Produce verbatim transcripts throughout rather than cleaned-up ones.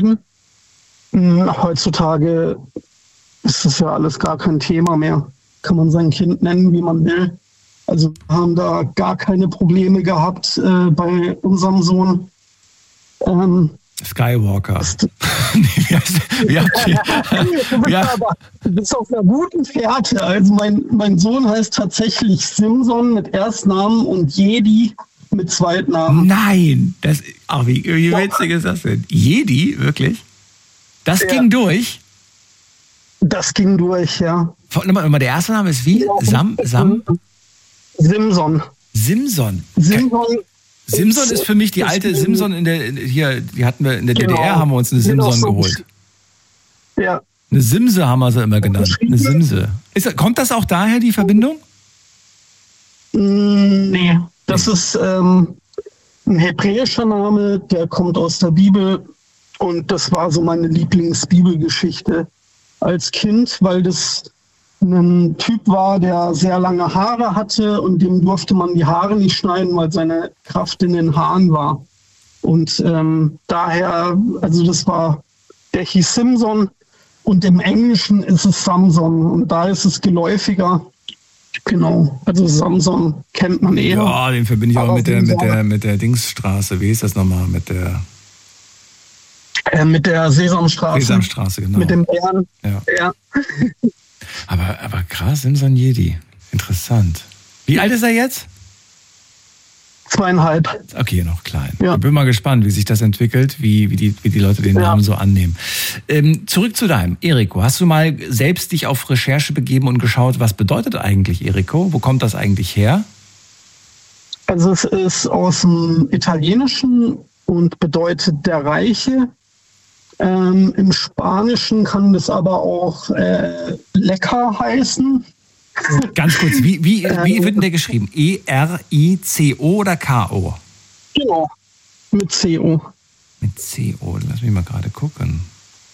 Heutzutage ist das ja alles gar kein Thema mehr. Kann man sein Kind nennen, wie man will. Also wir haben da gar keine Probleme gehabt äh, bei unserem Sohn. Ähm, Skywalker. Ist, nee, wie heißt, wie habt ihr, du, bist ja. aber, du bist auf einer guten Fährte. Also mein, mein Sohn heißt tatsächlich Simson mit Erstnamen und Jedi mit Zweitnamen. Nein, das, ach, wie, wie witzig ist das denn? Jedi, wirklich? Das ja. ging durch? Das ging durch, ja. Nochmal, der erste Name ist wie? Sam? Sam? Simson. Simson. Simson. Simson ist für mich die alte Simson in der, hier, die hatten wir in der genau. D D R, haben wir uns eine Simson genau. geholt. Ja. Eine Simse haben wir sie immer genannt. Eine Simse. Ist, kommt das auch daher, die Verbindung? Nee, das nee. ist ähm, ein hebräischer Name, der kommt aus der Bibel und das war so meine Lieblingsbibelgeschichte als Kind, weil das ein Typ war, der sehr lange Haare hatte und dem durfte man die Haare nicht schneiden, weil seine Kraft in den Haaren war. Und ähm, daher, also das war, der hieß Simson und im Englischen ist es Samson und da ist es geläufiger. Genau, also Samson kennt man eher. Ja, den verbinde ich auch mit der, mit der, mit der Dingsstraße. Wie ist das nochmal? Mit der... Äh, mit der Sesamstraße. Sesamstraße, genau. Mit dem Bären. Ja. ja. Aber, aber krass, Simson Jedi. Interessant. Wie alt ist er jetzt? Zweieinhalb. Okay, noch klein. Ja. Ich bin mal gespannt, wie sich das entwickelt, wie, wie, die, wie die Leute den ja. Namen so annehmen. Ähm, zurück zu deinem. Eriko, hast du mal selbst dich auf Recherche begeben und geschaut, was bedeutet eigentlich Eriko? Wo kommt das eigentlich her? Also es ist aus dem Italienischen und bedeutet der Reiche. Ähm, Im Spanischen kann das aber auch äh, lecker heißen. Ganz kurz, wie, wie, wie wird denn der geschrieben? E R I C O oder K O? Genau, mit C O. Mit C O, lass mich mal gerade gucken.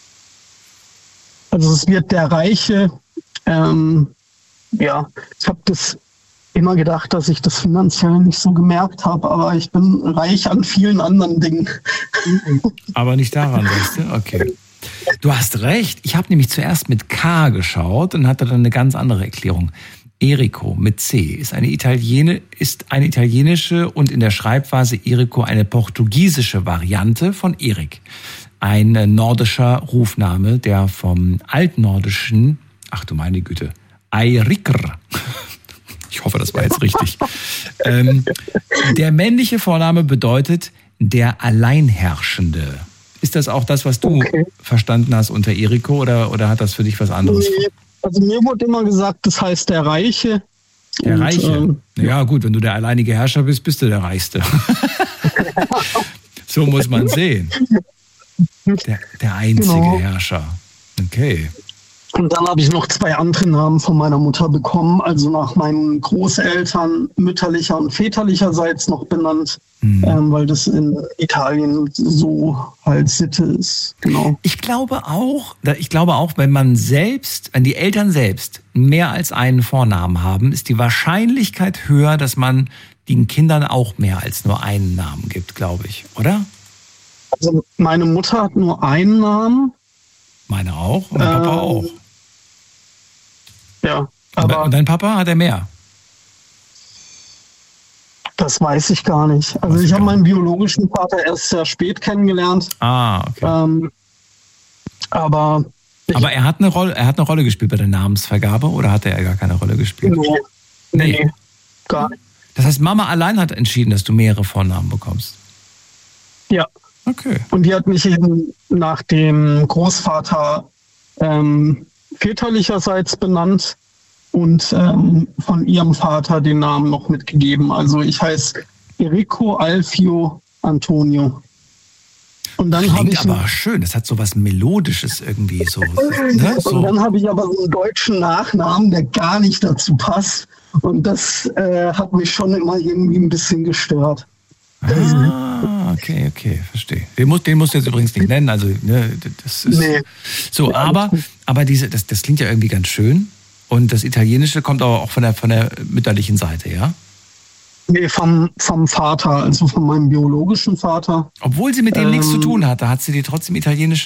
Also es wird der Reiche. Ähm, ja, ich habe das immer gedacht, dass ich das finanziell nicht so gemerkt habe, aber ich bin reich an vielen anderen Dingen. Aber nicht daran, weißt du? Okay. Du hast recht. Ich habe nämlich zuerst mit K geschaut und hatte dann eine ganz andere Erklärung. Eriko mit C ist eine, Italiener, ist eine italienische und in der Schreibweise Eriko eine portugiesische Variante von Erik. Ein nordischer Rufname, der vom altnordischen, ach du meine Güte, Eirikr, ich hoffe, das war jetzt richtig. Ähm, der männliche Vorname bedeutet der Alleinherrschende. Ist das auch das, was du okay. verstanden hast unter Eriko oder, oder hat das für dich was anderes? Nee, also mir wurde immer gesagt, das heißt der Reiche. Der Und, Reiche? Ähm, ja gut, wenn du der alleinige Herrscher bist, bist du der Reichste. So muss man sehen. Der, der einzige genau. Herrscher. Okay. Und dann habe ich noch zwei andere Namen von meiner Mutter bekommen, also nach meinen Großeltern mütterlicher und väterlicherseits noch benannt, mhm. ähm, weil das in Italien so halt Sitte ist. Genau. Ich glaube auch, ich glaube auch, wenn man selbst, wenn die Eltern selbst mehr als einen Vornamen haben, ist die Wahrscheinlichkeit höher, dass man den Kindern auch mehr als nur einen Namen gibt, glaube ich, oder? Also meine Mutter hat nur einen Namen. Meine auch und mein Papa ähm, auch. Ja, aber und dein Papa, hat er mehr? Das weiß ich gar nicht. Also weiß ich habe meinen biologischen Vater erst sehr spät kennengelernt. Ah, okay. Ähm, aber aber er hat eine Rolle, er hat eine Rolle gespielt bei der Namensvergabe oder hatte er gar keine Rolle gespielt? Nee, nee, nee. Gar nicht. Das heißt, Mama allein hat entschieden, dass du mehrere Vornamen bekommst? Ja. Okay. Und die hat mich eben nach dem Großvater ähm, väterlicherseits benannt und ähm, von ihrem Vater den Namen noch mitgegeben. Also ich heiße Eriko Alfio Antonio. Und dann habe ich aber schön, das hat so was Melodisches irgendwie so. Ne? so. Und dann habe ich aber so einen deutschen Nachnamen, der gar nicht dazu passt. Und das äh, hat mich schon immer irgendwie ein bisschen gestört. Ah, okay, okay, verstehe. Den musst, den musst du jetzt übrigens nicht nennen, also ne, das ist nee. so. Aber, aber diese, das, das klingt ja irgendwie ganz schön. Und das Italienische kommt aber auch von der von der mütterlichen Seite, ja? Nee, vom, vom Vater, also von meinem biologischen Vater. Obwohl sie mit dem ähm, nichts zu tun hatte, hat sie dir trotzdem italienische